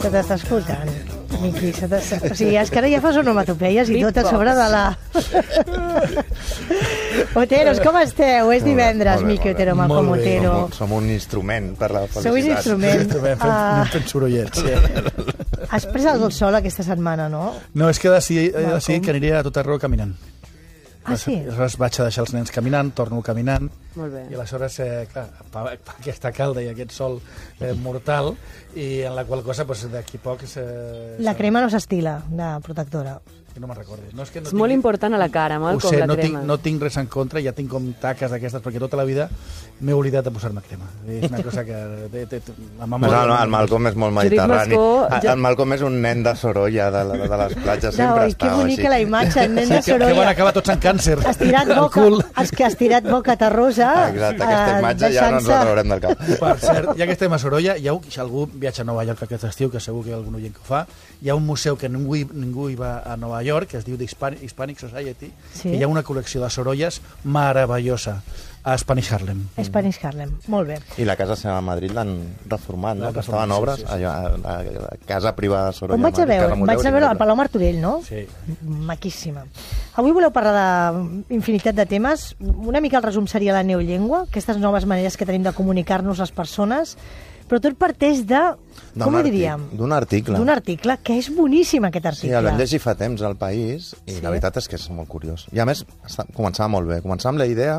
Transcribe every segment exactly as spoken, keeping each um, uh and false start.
Se t'està escoltant, Miqui. Se o sigui, és que ara ja fas onomatopeies i tot a sobre de la... Oteros, com esteu? És divendres, Miqui Otero, Malcom Otero. Som un instrument per la felicitat. Sou un instrument. Anem fent sorollets. Has pres el sol aquesta setmana, no? No, és que he decidit, he decidit que aniré a tot arreu caminant. Ah, sí? Aleshores vaig a deixar els nens caminant, torno caminant. Molt bé. I aleshores, eh, clar, pa, pa aquesta calda i aquest sol eh, mortal, i en la qual cosa, pues, d'aquí poc... Eh, la crema no s'estila, de protectora. Que no me'n recordis. No, és que no és tinc... molt important a la cara, Malcom, sé, la no crema. Tinc, no tinc res en contra, ja tinc com taques d'aquestes, perquè tota la vida m'he oblidat de posar-me crema. És una cosa que... Té, té, la memòria... El, el Malcom és molt mediterrani. Mascó, jo... El Malcom és un nen de Sorolla, de, de, de les platges, sempre no, estava que bonica així. La imatge, el nen de Sorolla. Que, que van acabar tots en càncer. Estirat boca, els que ha estirat boca terrosa. Exacte, aquesta imatge ja no ens la traurem del cap. Per cert, ja que estem a Sorolla, hi ha, si algú viatja a Nova York aquest estiu, que segur que hi ha algun oient que ho fa, hi ha un museu que ningú, ningú hi va a Nova York, que es diu The Hispanic Society, sí. Que hi ha una col·lecció de sorolles meravellosa a Spanish Harlem. Spanish Harlem, molt bé. I la casa seva a Madrid l'han reformat, no? Que estava en obres, sí, sí, sí. Allò, la, la casa privada de Sorolla. On vaig a veure? Vaig a veure al Palau Martorell, no? Sí. Maquíssima. Avui voleu parlar d'infinitat de temes. Una mica el resum seria la neollengua, aquestes noves maneres que tenim de comunicar-nos les persones, però tot parteix de... Com ho diríem? D'un article. D'un article, que és boníssim aquest article. Sí, el vam llegir fa temps al País, i sí. La veritat és que és molt curiós. I a més, començava molt bé. Començava amb la idea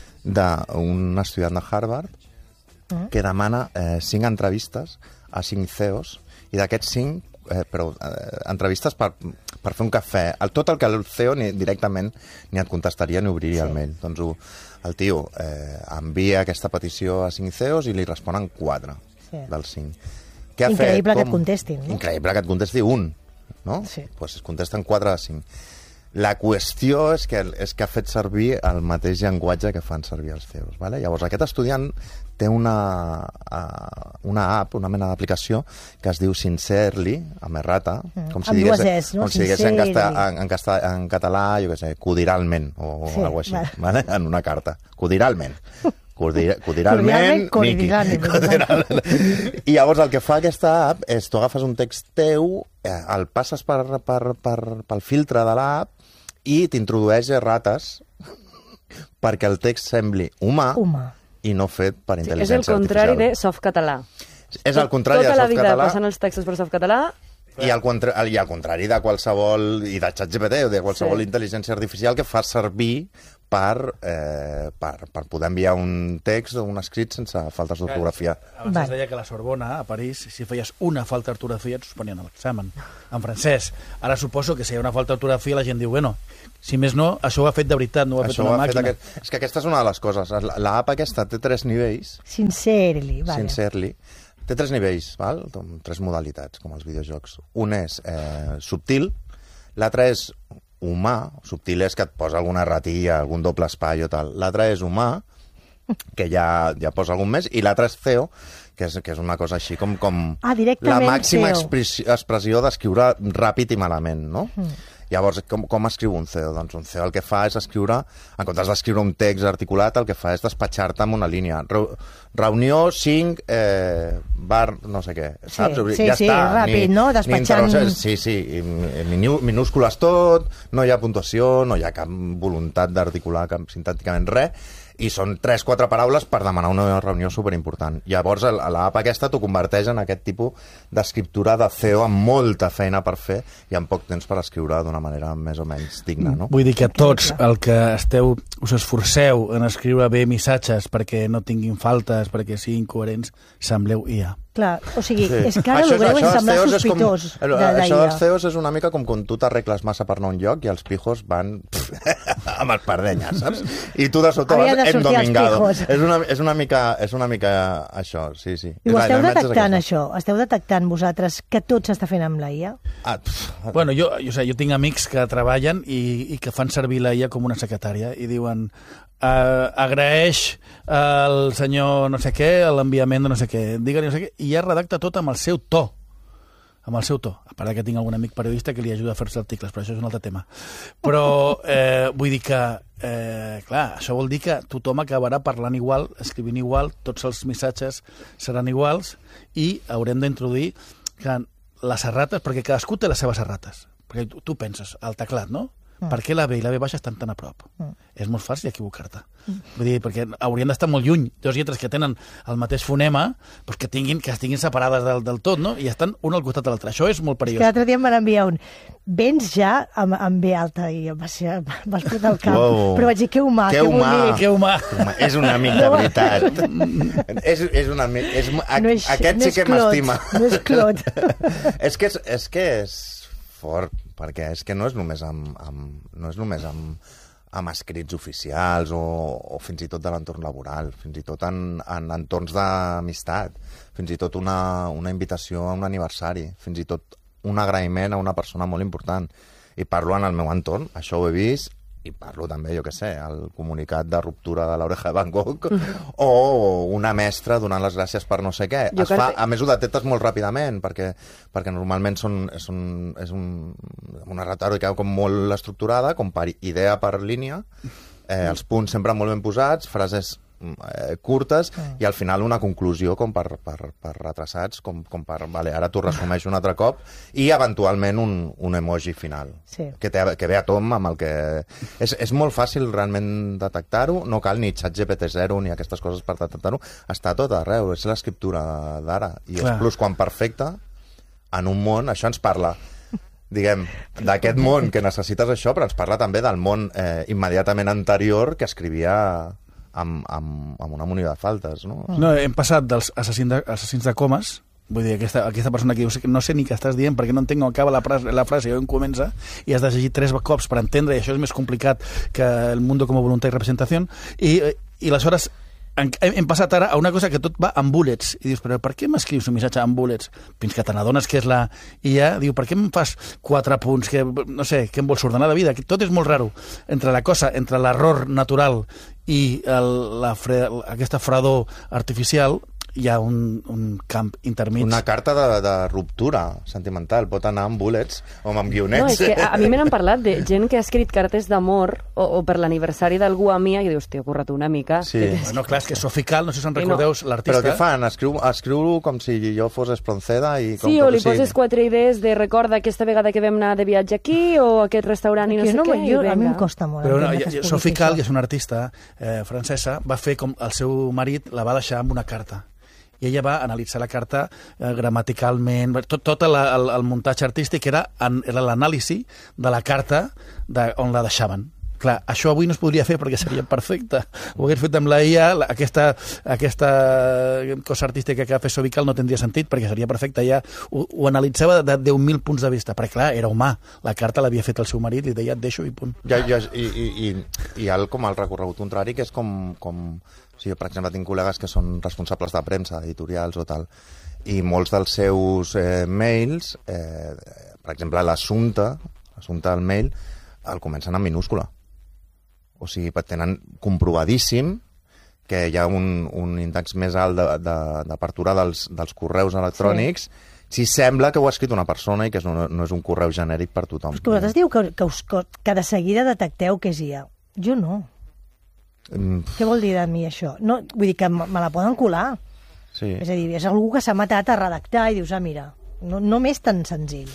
d'un estudiant de Harvard mm. que demana eh, cinc entrevistes a cinc C E Os, i d'aquests cinc, eh, però eh, entrevistes per, per fer un cafè. El, tot el que el C E O ni, directament ni et contestaria ni obriria sí. El mail. Doncs ho, el tio eh, envia aquesta petició a cinc C E Os i li responen quatre sí. Dels cinc. Què ha increïble fet? Que et contestin, no? Increïble que et contesti un, no? Sí. Pues es contesten quatre de cinc. La qüestió és que, és que ha fet servir el mateix llenguatge que fan servir els C E Os. Vale? Llavors, aquest estudiant té una, una app, una mena d'aplicació que es diu Sincerely, amb errata, mm. com si digués, es, no? com si digués en, casta, en, en, casta, en català, jo què sé, codiralment, o sí, alguna cosa així, vale. Vale? En una carta. Codiralment. Cordir, cordiralment, Miqui. I llavors el que fa aquesta app és tu agafes un text teu, el passes per, per, per, pel filtre de l'app i t'introdueix errates perquè el text sembli humà, humà. I no fet per intel·ligència artificial. És el contrari artificial. de softcatalà. És el contrari Tota de softcatalà. Tota la vida passant els textos per softcatalà. I al, contra I al contrari de qualsevol, i de ChatGPT o de qualsevol sí. Intel·ligència artificial que fa servir per, eh, per, per poder enviar un text o un escrit sense faltes d'ortografia. Abans es deia que a la Sorbona, a París, si feies una falta d'ortografia et suspenien l'examen, en francès. Ara suposo que si hi ha una falta d'ortografia la gent diu, bueno, si més no, això ho ha fet de veritat, no ho ha això fet una màquina. Fet aquest... És que aquesta és una de les coses. L'app aquesta té tres nivells. Sincerely, vale. Sincerely. Té tres nivells, val? Tres modalitats, com els videojocs. Un és eh, subtil, l'altre és humà, subtil és que et posa alguna ratilla, algun doble espai o tal. L'altre és humà, que ja, ja posa algun més, i l'altre és C E O, que és, que és una cosa així com, com ah, la màxima expressió, expressió d'escriure ràpid i malament, no? Mm. Llavors, com, com escriu un C E O? Doncs un C E O el que fa és escriure, en comptes d'escriure un text articulat, el que fa és despatxar-te amb una línia. Re, reunió cinc, eh, bar, no sé què, saps? Sí, sí, ja sí, està. Ràpid, ni, no? Despatxant... Ni sí, sí, minú, minúscules tot, no hi ha puntuació, no hi ha cap voluntat d'articular cap, sintàcticament res, i són tres quatre paraules per demanar una reunió superimportant. Llavors, a l'app aquesta t'ho converteix en aquest tipus d'escriptura de C E O amb molta feina per fer i amb poc temps per escriure d'una manera més o menys digna, no? Vull dir que tots el que esteu, us esforceu en escriure bé missatges perquè no tinguin faltes, perquè siguin coherents, sembleu I A. Clar, o sigui, sí. És que ara el veu semblar sospitós com, de, de això dels C E Os és una mica com quan tu t'arregles massa per anar a un lloc i els pijos van amb els pardenyes, saps? I tu de sota vas endomingado. És una, és, una mica, és una mica això, sí, sí. I ho esteu detectant, això? Esteu detectant vosaltres que tot s'està fent amb la I A? Ah, pff, bueno, jo, jo, jo tinc amics que treballen i, i que fan servir la I A com una secretària i diuen... Uh, agraeix al senyor no sé què, l'enviament de no sé què, digue-li no sé què, i ja redacta tot amb el seu to. Amb el seu to. A part que tinc algun amic periodista que li ajuda a fer-se articles, però això és un altre tema. Però eh, vull dir que, eh, clar, això vol dir que tothom acabarà parlant igual, escrivint igual, tots els missatges seran iguals i haurem d'introduir que les errates, perquè cadascú té les seves errates. Perquè tu, tu penses, al teclat, no? Mm. Per què la B i la B baixa estan tan a prop? Mm. És molt fàcil equivocar-te. Mm. Vull dir, perquè haurien d'estar molt lluny. Dos lletres que tenen el mateix fonema, doncs que, tinguin, que estiguin separades del, del tot, no? I estan un al costat de l'altre. Això és molt perillós. És que l'altre dia em van enviar un vens ja amb, amb B alta i em va ser, vas fotre el cap. Wow. Però vaig dir, que humà, que, que humà. bonic. Que humà. És un amic de veritat. és, és un amic... És, a, no és, aquest no sí que m'estima. No és clot. és, que és, és que és fort, perquè és que no és només amb, amb, no és només amb, amb escrits oficials o, o fins i tot de l'entorn laboral, fins i tot en, en entorns d'amistat, fins i tot una, una invitació a un aniversari, fins i tot un agraïment a una persona molt important. I parlo en el meu entorn, això ho he vist, i parlo també, jo què sé, el comunicat de ruptura de l'Oreja de Van Gogh o una mestra donant les gràcies per no sé què. Es fa, a més, ho detectes molt ràpidament, perquè, perquè normalment són, és, un, és un, una retòrica com molt estructurada, com per idea per línia, eh, els punts sempre molt ben posats, frases eh, curtes, mm. i al final una conclusió com per, per, per retrasats, com, com per, vale, ara t'ho resumeixo un altre cop, i eventualment un, un emoji final, sí. que, té, que ve a tom amb el que... És, és molt fàcil realment detectar-ho, no cal ni ChatGPT zero ni aquestes coses per detectar-ho, està tot arreu, és l'escriptura d'ara, i Clar. És plusquamperfecte en un món, això ens parla diguem, d'aquest món que necessites això, però ens parla també del món eh, immediatament anterior que escrivia amb, amb, amb una munió de faltes, no? No, hem passat dels assassins de, assassins de comes, vull dir, aquesta, aquesta persona que diu, no sé ni què estàs dient perquè no entenc on acaba la frase, la frase i on comença, i has de llegir tres cops per entendre, i això és més complicat que el mundo como voluntad y representación, i, i aleshores hem, hem passat ara a una cosa que tot va amb bullets, i dius, però per què m'escrius un missatge amb bullets? Fins que te n'adones que és la I A, diu, per què em fas quatre punts, que no sé, que em vols ordenar la vida? Tot és molt raro. Entre la cosa, entre l'error natural i el, la fre, aquesta fredor artificial, hi ha un, un camp intermig. Una carta de, de ruptura sentimental. Pot anar amb bullets o amb guionets. No, és que a, a mi me n'han parlat de gent que ha escrit cartes d'amor o, o per l'aniversari d'algú a mi i dius, tio, curra't una mica. Sí. Bueno, clar, és que Sofical, no sé si en recordeu, no. L'artista... Però què fan? Escriu, escriu com si jo fos Espronceda i... Com sí, com o li sí. poses quatre idees de recorda aquesta vegada que vam anar de viatge aquí o aquest restaurant i no sé no, què. Jo, a mi em costa molt. Però no, ja, Sofical, que és una artista eh, francesa, va fer com el seu marit la va deixar amb una carta. I ella va analitzar la carta eh, gramaticalment, tot, tot el, el, el muntatge artístic era, en, era l'anàlisi de la carta de, on la deixaven. Clar, això avui no es podria fer perquè seria perfecte. Ho hagués fet amb la I A, la, aquesta, aquesta cosa artística que va fer Sofical no tindria sentit perquè seria perfecte. Ella ho, ho analitzava de deu mil punts de vista, perquè clar, era humà. La carta l'havia fet el seu marit, li deia et deixo i punt. Ja, ja, i, i, i, i el, com el recorregut contrari, que és com... com... Sí, per exemple, tinc col·legues que són responsables de premsa, editorials o tal, i molts dels seus eh, mails, eh, per exemple, l'assumpte, l'assumpte del mail, el comencen en minúscula. O sigui, tenen comprovadíssim que hi ha un, un índex més alt d'apertura de, de, dels, dels correus electrònics, sí. Si sembla que ho ha escrit una persona i que no, no és un correu genèric per tothom. Però que vosaltres diu que, que, us, que de seguida detecteu que és I A. Jo no. Mm. Què vol dir de mi això? No, vull dir que me la poden colar. Sí. És a dir, és algú que s'ha matat a redactar i dius, ah, mira, no, no m'és tan senzill.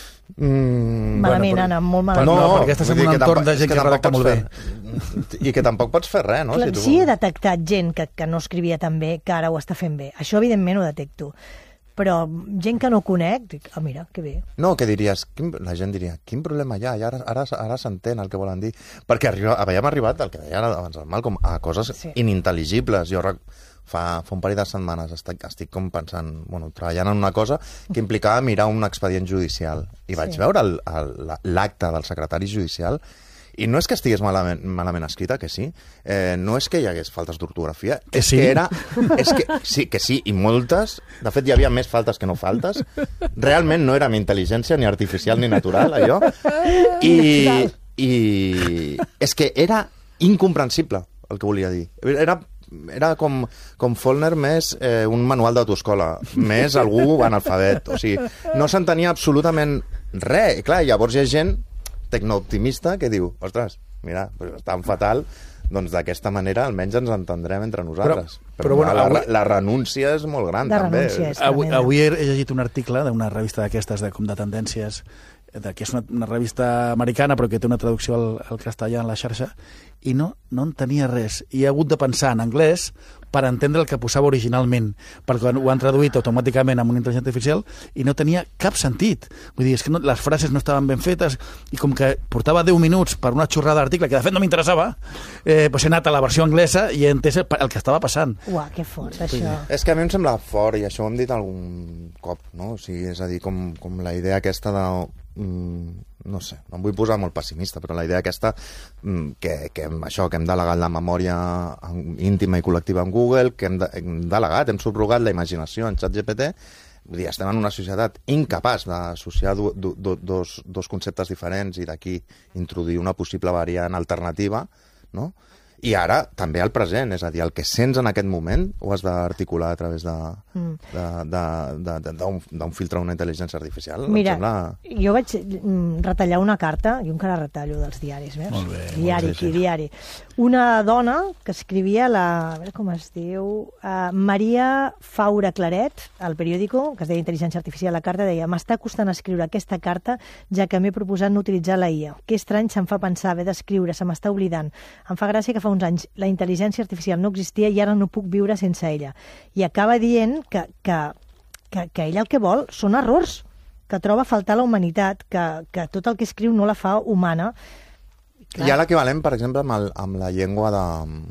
Mm, malament, bueno, Anna, molt malament. No, no, perquè estàs en un entorn de gent que, que redacta molt bé. I que tampoc pots fer res, no? Clar, si tu... sí he detectat gent que, que no escrivia tan bé, que ara ho està fent bé. Això, evidentment, ho detecto. Però gent que no conec, dic, ah, mira, que bé. No, que diries, quin, la gent diria, quin problema hi ha? I ara, ara, ara s'entén el que volen dir. Perquè arriba, havíem arribat, el que deia abans el Malcolm, a coses sí. inintel·ligibles. Jo fa, fa un parell de setmanes estic, estic com pensant, bueno, treballant en una cosa que implicava mirar un expedient judicial. I vaig sí. veure l'acte del secretari judicial i no és que estigués malament, malament escrita, que sí. Eh, no és que hi hagués faltes d'ortografia. Que és sí? que era... És que, sí, que sí, i moltes. De fet, hi havia més faltes que no faltes. Realment no era ni intel·ligència, ni artificial, ni natural, allò. I, i és que era incomprensible, el que volia dir. Era... Era com, com Follner més eh, un manual d'autoescola, més algú analfabet. O sigui, no s'entenia absolutament res. I clar, llavors hi ha gent tecnooptimista que diu, ostres, mira, pues, tan fatal, doncs d'aquesta manera almenys ens entendrem entre nosaltres. Però, però, però bueno, la, avui... la renúncia és molt gran, la també. És avui, avui he llegit un article d'una revista d'aquestes, de, com de tendències, de, que és una, una revista americana però que té una traducció al, al castellà en la xarxa, i no, no en tenia res. I he hagut de pensar en anglès per entendre el que posava originalment, perquè ho han traduït automàticament amb una intel·ligència artificial i no tenia cap sentit. Vull dir, és que no, les frases no estaven ben fetes i com que portava deu minuts per una xorrada d'article, que de fet no m'interessava, eh, doncs he anat a la versió anglesa i he entès el, el que estava passant. Uah, que fort, això. Sí. És que a mi em sembla fort, i això ho hem dit algun cop, no? O sigui, és a dir, com, com la idea aquesta de... Mm, no sé, no em vull posar molt pessimista, però la idea aquesta mm, que, que hem, això, que hem delegat la memòria íntima i col·lectiva en Google, que hem, de, hem delegat, hem subrogat la imaginació en ChatGPT. Vull dir, estem en una societat incapaç d'associar do, do, do, dos, dos conceptes diferents i d'aquí introduir una possible variant alternativa, no? I ara també al present, és a dir, el que sents en aquest moment ho has d'articular a través d'un mm. filtre d'una intel·ligència artificial. Mira, sembla... jo vaig retallar una carta, jo encara retallo dels diaris, veus? Molt bé, diari, molt bé, sí. diari. Una dona que escrivia, la, a veure com es diu, uh, Maria Faura Claret, al periòdico, que es deia Intel·ligència Artificial, la carta deia: m'està costant escriure aquesta carta, ja que m'he proposat no utilitzar la I A. Que estrany, se'm fa pensar haver d'escriure, se m'està oblidant. Em fa gràcia que fa uns anys la intel·ligència artificial no existia i ara no puc viure sense ella. I acaba dient que, que, que, que ella el que vol són errors, que troba a faltar la humanitat, que, que tot el que escriu no la fa humana. Clar. Hi ha l'equivalent, per exemple, amb, el, amb la llengua de...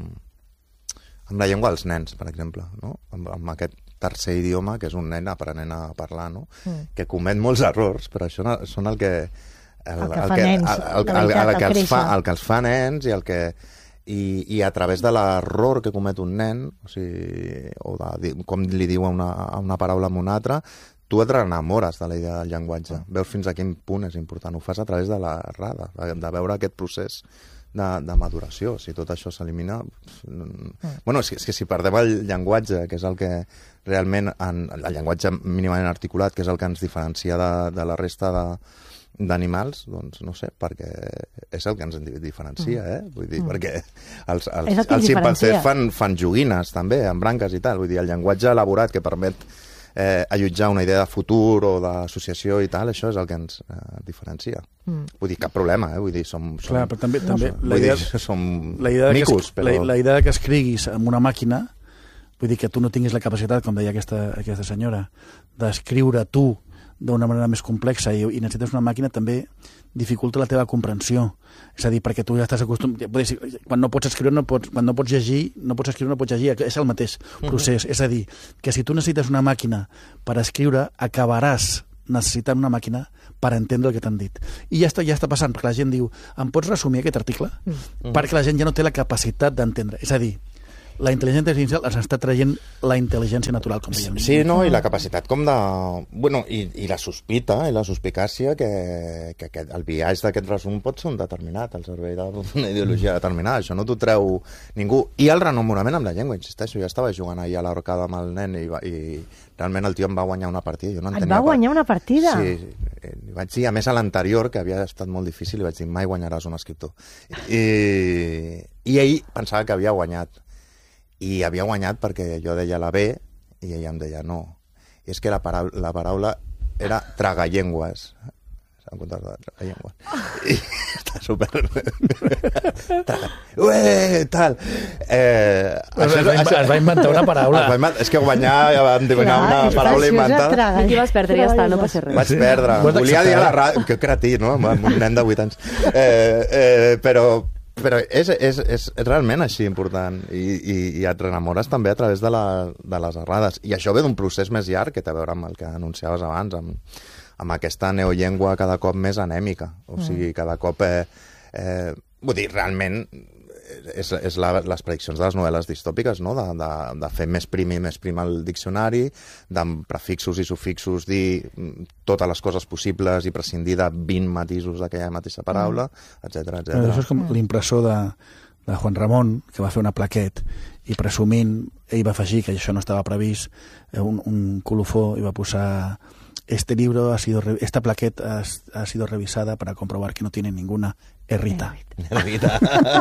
amb la llengua dels nens, per exemple, no? Amb, amb aquest tercer idioma, que és un nen aprenent a parlar, no? Mm. Que comet molts errors, però això són el que... El, el que fa el que, nens, el, el, el, el, el, que els fa, el que els fa nens i el que... I, i a través de l'error que comet un nen, o sigui, o de, com li diu a una, a una paraula amb una altra, tu et renamores de la idea del llenguatge. Veus fins a quin punt és important. Ho fas a través de l'errada, de, de veure aquest procés de, de maduració. Si tot això s'elimina... Mm. Bueno, és que, és que si perdem el llenguatge, que és el que realment... En, el llenguatge mínimament articulat, que és el que ens diferencia de, de la resta de d'animals, doncs no sé, perquè és el que ens diferencia, eh? Vull dir, mm. perquè els, els, els ximpanzés fan, fan joguines també, amb branques i tal, vull dir, el llenguatge elaborat que permet eh, allotjar una idea de futur o d'associació i tal, això és el que ens eh, diferencia. Mm. Vull dir, cap problema, eh? Vull dir, som... som Clar, però també, no, també som, la idea, dir, som la idea micos, que es, però... La, la idea que escriguis amb una màquina, vull dir que tu no tinguis la capacitat, com deia aquesta, aquesta senyora, d'escriure tu d'una manera més complexa i, i necessites una màquina, també dificulta la teva comprensió. És a dir, perquè tu ja estàs acostumat... Quan no pots escriure, no pots, quan no pots llegir, no pots escriure, no pots llegir. És el mateix procés. Uh-huh. És a dir, que si tu necessites una màquina per escriure, acabaràs necessitant una màquina per entendre el que t'han dit. I ja està, ja està passant, perquè la gent diu: em pots resumir aquest article? Uh-huh. Perquè la gent ja no té la capacitat d'entendre. És a dir, la intel·ligència artificial ens està traient la intel·ligència natural, com dèiem. Sí, no, i la capacitat com de... Bueno, i, i la sospita i la suspicàcia que, que, que el biaix d'aquest resum pot ser un determinat, al servei d'una ideologia determinada. Això no t'ho treu ningú. I el renombrament amb la llengua, insisteixo, ja estava jugant ahir a l'horcada amb el nen i, i realment el tio em va guanyar una partida. Jo no Et va guanyar una partida? Sí, li vaig dir, a més a l'anterior, que havia estat molt difícil, li vaig dir: mai guanyaràs un escriptor. I, i ell pensava que havia guanyat. I havia guanyat perquè jo deia la B i ella em deia no. I és que la paraula, la paraula era tragallengües. S'han comptat de tragallengües. I està super... Ué, tal. Eh, es, això, va, això... es va inventar una paraula. Va inventar, és que guanyar, vam divinar una paraula inventada. I qui vas perdre? Ja està, no passa res. Vaig perdre. Volia dir a la ràdio... Que cretí, no? Amb un nen de vuit anys. Eh, eh, però... Però és, és, és realment així important i, i, i et renamores també a través de, la, de les errades. I això ve d'un procés més llarg que té a veure amb el que anunciaves abans, amb, amb aquesta neollengua cada cop més anèmica. O sigui, cada cop... Eh, eh, vull dir, realment és, és la, les prediccions de les novel·les distòpiques, no? de, de, de fer més prim i més prim el diccionari, d'amb prefixos i sufixos dir totes les coses possibles i prescindir de vint matisos d'aquella mateixa paraula, etcètera, etcètera. Això és com l'impressor de, de Juan Ramon, que va fer una plaquet i presumint, ell va afegir que això no estava previst, un, un colofó i va posar este libro ha sido, esta plaqueta ha, ha sido revisada para comprobar que no tiene ninguna errita. Errita.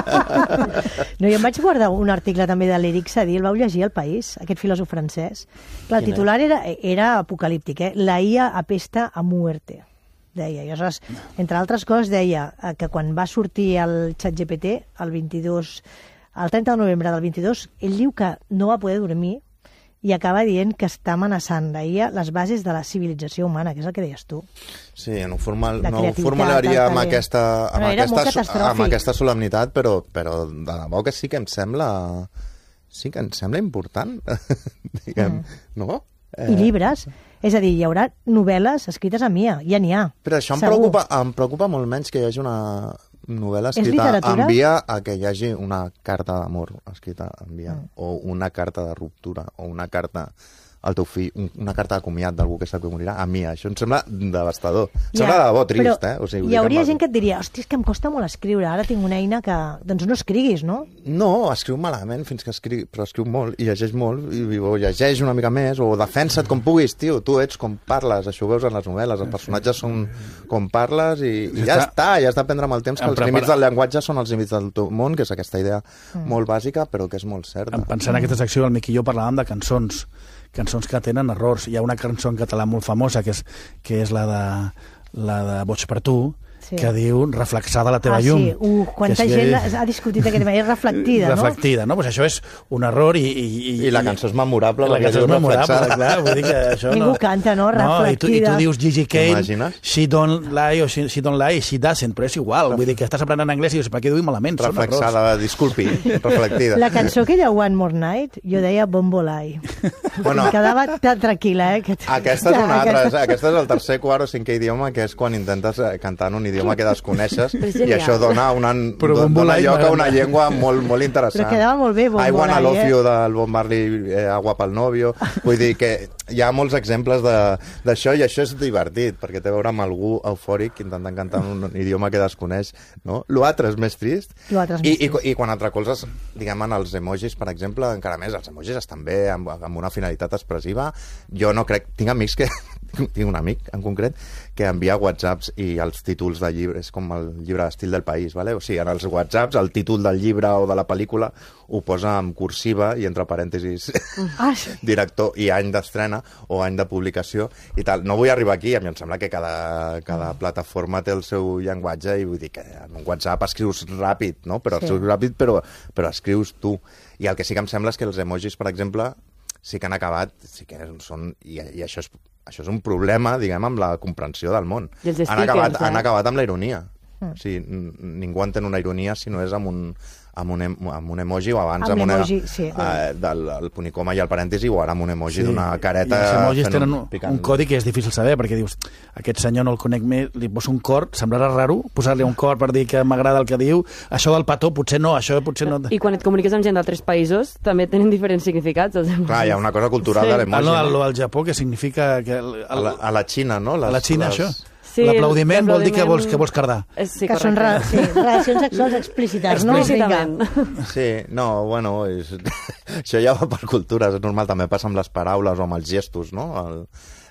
No, jo em vaig guardar un article també de l'Eric Sadí, el vau llegir al País, aquest filòsof francès. Clar, el titular era, era apocalíptic, eh? La I A apesta a muerte. Deia, i aleshores, entre altres coses, deia que quan va sortir el ChatGPT, el vint-i-dos, el trenta de novembre del vint-i-dos, ell diu que no va poder dormir i acaba dient que està amenaçant la I A les bases de la civilització humana, que és el que deies tu. Sí, no ho, formal, no ho formularia amb aquesta, amb, aquesta, amb aquesta solemnitat, però, però de debò que sí que em sembla sí que em sembla important, diguem, mm. no? Eh... I llibres. És a dir, hi haurà novel·les escrites amb I A, ja n'hi ha. Però això em preocupa, em preocupa molt menys que hi hagi una novel·la escrita en I A a que hi hagi una carta d'amor escrita en I A, mm. o una carta de ruptura, o una carta al teu fill, una carta de comiat d'algú que sap que morirà, a mi. Això em sembla devastador. Em sembla de debò trist, però eh? O sigui, hi hauria gent que et diria, hòstia, és que em costa molt escriure, ara tinc una eina que... Doncs no escriguis, no? No, escriu malament, fins que escriu, però escriu molt, i llegeix molt, i o llegeix una mica més, o defensa't com puguis, tio, tu ets com parles, això ho veus en les novel·les, els personatges són com parles, i, i ja està, ja has d'aprendre amb el temps que els límits del llenguatge són els límits del teu món, que és aquesta idea mm. molt bàsica, però que és molt certa. Pensant en aquesta secció, el Miqui i jo parlàvem de cançons, cançons que tenen errors. Hi ha una cançó en català molt famosa, que és, que és la de, la de Boig per tu, sí. que diu reflexada la teva ah, llum. Sí, uh, quanta gent que... ha discutit aquest tema, és reflectida, no? Reflectida, no? Pues això és un error i... I, i, i la cançó és memorable. La cançó és memorable, clar, vull dir que això ningú no... canta, no? Reflectida. No, i, tu, I tu dius Gigi Kane, she don't lie, o she, she don't lie, she doesn't, però és igual, vull dir que estàs aprenent anglès i dius, per què diu malament? Reflexada, disculpi, reflectida. La cançó que hi ha One More Night, jo deia Bombolai. Bueno, em quedava tan tranquil·la, eh? Que... Aquesta és una altra, aquesta és el tercer, quart o cinquè idioma, que és quan intentes cantar en un idioma que desconeixes, i això dona, una, dona lloc a una llengua molt, molt interessant. Però quedava molt bé, Bon Bolai, I Wanna Love You, del Bob Marley, eh, Agua pel Novio. Vull dir que hi ha molts exemples d'això, i això és divertit, perquè té a veure amb algú eufòric intentant cantar en un idioma que desconeix, no? L'altre és més trist. És I, i, i quan et recolzes, diguem, en els emojis, per exemple, encara més, els emojis estan bé, amb, amb una finalitat expressiva. Jo no crec... Tinc amics que... tinc un amic, en concret, que envia whatsapps i els títols de llibre, és com el llibre d'estil del País, ¿vale? O sigui, en els whatsapps, el títol del llibre o de la pel·lícula ho posa en cursiva i entre parèntesis ah, sí. director i any d'estrena o any de publicació i tal. No vull arribar aquí, a mi em sembla que cada, cada plataforma té el seu llenguatge i vull dir que en un WhatsApp escrius ràpid, no? Però sí. escrius ràpid, però, però escrius tu. I el que sí que em sembla és que els emojis, per exemple, sí que han acabat, sí que són, i, i això, és, això és un problema, diguem, amb la comprensió del món. Han acabat, eh? han acabat amb la ironia. Mm. O sigui, ningú entén una ironia si no és amb un, amb un, em, amb un emoji o abans amb, amb una, emoji, sí. eh, del el punt i coma i el parèntesi o ara amb un emoji sí. d'una careta. I els emojis tenen un, un codi que és difícil saber, perquè dius, aquest senyor no el conec més, li poso un cor, semblarà raro posar-li un cor per dir que m'agrada el que diu, això del petó potser no, això potser no... I quan et comuniques amb gent d'altres països també tenen diferents significats. Els emojis. Clar, hi ha una cosa cultural sí. de l'emoji. Ah, no, al Japó, que significa... Que el, el... A, la, a la Xina, no? Les, a la Xina, les... això? Sí, l'aplaudiment vol dir que vols, que vols cardar. Sí, que són re, sí, relacions sexuals explícites, no? Explícitament. Sí, no, bueno, és, això ja va per cultura, és normal, també passa amb les paraules o amb els gestos, no? El,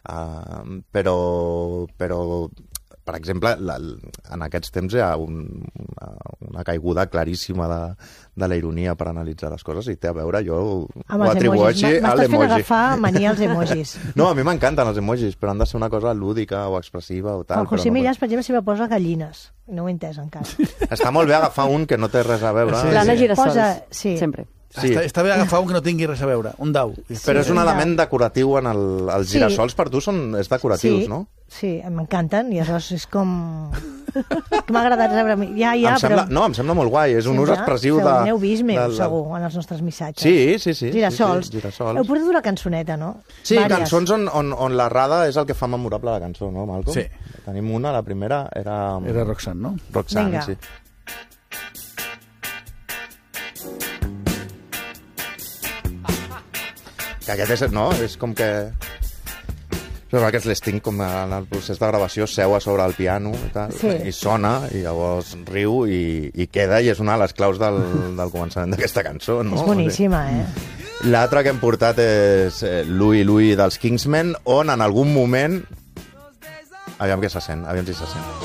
uh, però, però, per exemple, la, en aquests temps hi ha un, una, una caiguda claríssima de, de la ironia per analitzar les coses i té a veure, jo amb ho atribueixo a l'emoji. M'estàs fent agafar mania als emojis. No, a mi m'encanten els emojis, però han de ser una cosa lúdica o expressiva o tal. El José no Millás, per exemple, s'hi va posar gallines. No ho he entès encara. Està molt bé agafar un que no té res a veure. Sí. L'Anna Girassols, Posa, sí. sempre. Sí. Està, està bé agafar un que no tingui res a veure, un dau. Sí, però és un element decoratiu en el, els sí. girassols, per tu són és decoratius, sí. no? Sí, m'encanten, i aleshores és com... que m'ha agradat rebre... Ja, ja, em sembla, però... No, em sembla molt guai, és un ús expressiu de... N'heu vist meu, de... segur, en els nostres missatges. Sí, sí, sí. Girassols. Sí, sí, girassols. Heu portat una cançoneta, no? Sí, Vàries. Cançons on, on, on la rada és el que fa memorable la cançó, no, Malcolm? Sí. Tenim una, la primera era... Era Roxanne, no? Roxanne, Vinga. sí. Que aquest és, no, és com que... Però aquests les tinc com en el procés de gravació, seu a sobre el piano i tal, sí. i sona, i llavors riu, i, i queda, i és una de les claus del, del començament d'aquesta cançó, no? És boníssima, eh? L'altra que hem portat és eh, Louie Louie dels Kingsmen, on en algun moment aviam què se sent, aviam si se sent.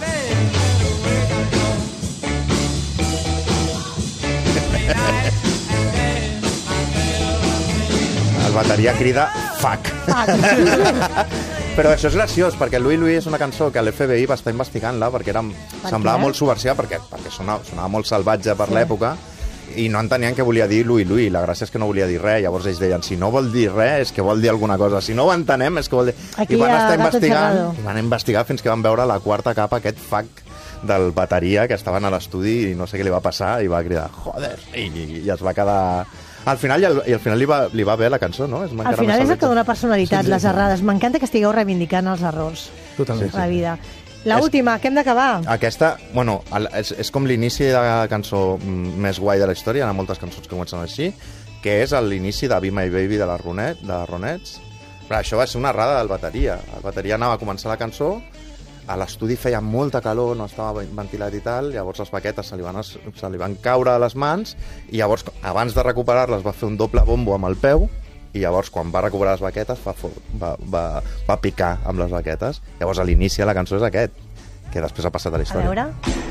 El bateria crida fuck. Però això és graciós, perquè Louie Louie és una cançó que l'F B I va estar investigant-la perquè era, per semblava què? molt subversiva, perquè, perquè sonava, sonava molt salvatge per sí. l'època, i no entenien què volia dir Louie Louie. La gràcia és que no volia dir res. Llavors ells deien, si no vol dir res, és que vol dir alguna cosa. Si no ho entenem, és que vol dir... Aquí I van estar Gato investigant, Encerrado. van investigar fins que van veure la quarta capa, aquest fuck del bateria, que estaven a l'estudi i no sé què li va passar, i va cridar, joder, i, i, i es va quedar... Al final, i al, i al final li va, li va bé la cançó, no? És Al final és el que dona personalitat, Sí, sí, les sí. errades. M'encanta que estigueu reivindicant els errors Totalment. a la vida. L'última, que hem d'acabar. Aquesta, bueno, el- és, és com l'inici de la cançó mm, més guai de la història, hi ha moltes cançons que comencen així, que és l'inici de Be My Baby de la Ronet, de Ronets. Però això va ser una errada del bateria. El bateria anava a començar la cançó, a l'estudi feia molta calor, no estava ventilat i tal, llavors les baquetes se li van, es- se li van caure a les mans, i llavors, abans de recuperar-les, va fer un doble bombo amb el peu, i llavors, quan va recuperar les baquetes, va, fo- va, va, va picar amb les baquetes. Llavors, a l'inici de la cançó és aquest, que després ha passat a la A història. veure...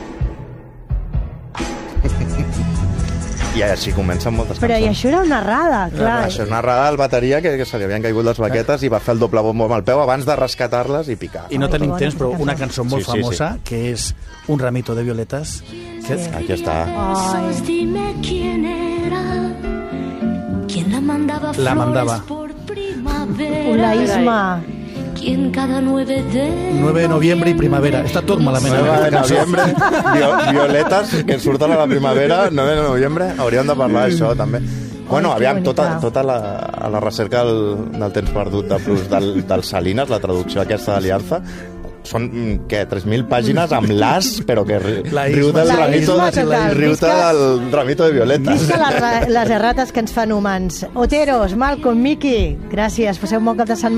I així comencen moltes Però i cançons. això era una errada, clar. Això és una errada al bateria que, que se li havien caigut les baquetes i va fer el doble bombo amb el peu abans de rescatar-les i picar. I no Ai, que tenim bona temps, però aquesta una cançó. cançó molt Sí, sí, famosa, que és Un ramito de violetas, que Sí. Aquí està. Ai. Dime quién era, quién la mandaba La flores mandaba. por primavera, Hola, Isma. quién cada nueve de nueve de noviembre i primavera. Està tot malament. en nueve de aquesta cançó. noviembre, vi- violetes que surten a la primavera, nueve de noviembre, hauríem de parlar d'això també. Bueno, que aviam, tota, bonica. tota la, a la recerca del, del temps perdut de Plus del, del Salines, la traducció aquesta d'Alianza, són, mm, què, tres mil pàgines amb l'as, però que ri, La riu Isma, del la ramito, Isma total. riu Visca- del ramito de violetes. Visca les, ra- les errates que ens fan humans. Oteros, Malcolm, Miki, gràcies. Passeu un bon cap de setmana.